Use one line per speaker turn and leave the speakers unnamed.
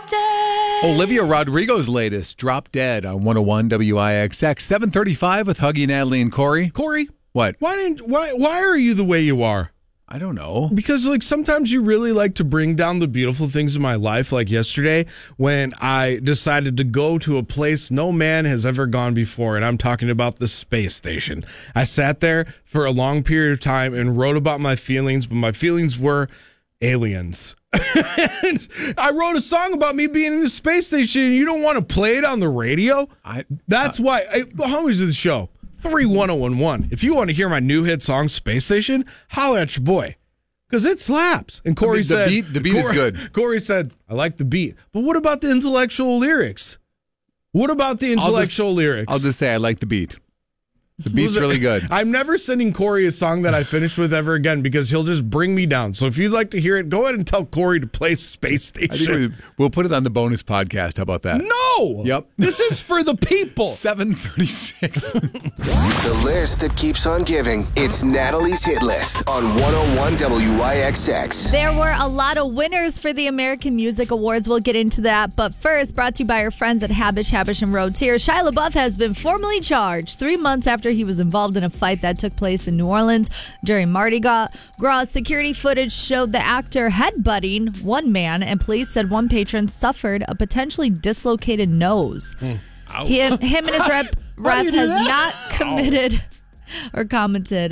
Dead.
Olivia Rodrigo's latest, Drop Dead on 101 WIXX. 7:35 with Huggy, Natalie, and Corey.
Corey,
What?
why are you the way you are?
I don't know.
Because sometimes you really like to bring down the beautiful things in my life, like yesterday when I decided to go to a place no man has ever gone before, and I'm talking about the space station. I sat there for a long period of time and wrote about my feelings, but my feelings were aliens. And I wrote a song about me being in the space station, and you don't want to play it on the radio? That's why. Homies of the show. 31011. If you want to hear my new hit song, Space Station, holler at your boy. Because it slaps. And Corey said...
The beat is good.
Corey said, I like the beat. But what about the intellectual lyrics? Lyrics?
I'll just say I like the beat. The beat's really good.
I'm never sending Corey a song that I finished with ever again because he'll just bring me down. So if you'd like to hear it, go ahead and tell Corey to play Space Station.
I think we'll put it on the bonus podcast. How about that?
No!
Yep.
This is for the people.
7:36.
The list that keeps on giving. It's Natalie's Hit List on 101 WIXX.
There were a lot of winners for the American Music Awards. We'll get into that. But first, brought to you by our friends at Habish & Rhodes here. Shia LaBeouf has been formally charged 3 months after he was involved in a fight that took place in New Orleans during Mardi Gras. Security footage showed the actor headbutting one man, and police said one patron suffered a potentially dislocated nose. Him and his rep has not committed or commented